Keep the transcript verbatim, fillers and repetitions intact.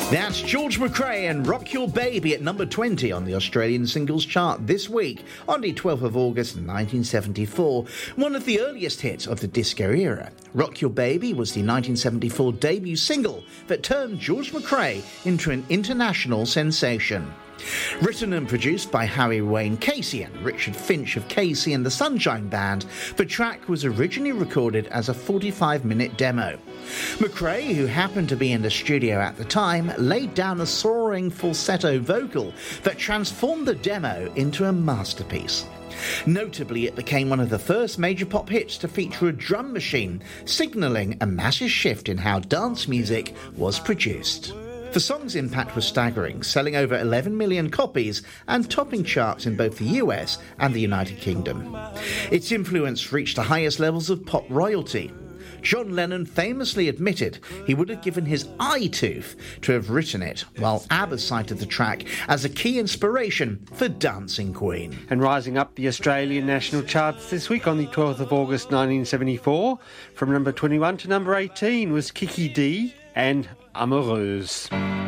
That's George McRae and Rock Your Baby at number twenty on the Australian singles chart this week on the twelfth of August nineteen seventy-four, one of the earliest hits of the disco era. Rock Your Baby was the nineteen seventy-four debut single that turned George McRae into an international sensation. Written and produced by Harry Wayne Casey and Richard Finch of Casey and the Sunshine Band, the track was originally recorded as a forty-five minute demo. McRae, who happened to be in the studio at the time, laid down a soaring falsetto vocal that transformed the demo into a masterpiece. Notably, it became one of the first major pop hits to feature a drum machine, signalling a massive shift in how dance music was produced. The song's impact was staggering, selling over eleven million copies and topping charts in both the U S and the United Kingdom. Its influence reached the highest levels of pop royalty. John Lennon famously admitted he would have given his eye tooth to have written it, while ABBA cited the track as a key inspiration for Dancing Queen. And rising up the Australian national charts this week on the twelfth of August nineteen seventy-four, from number twenty-one to number eighteen was Kiki Dee and Amoureuse.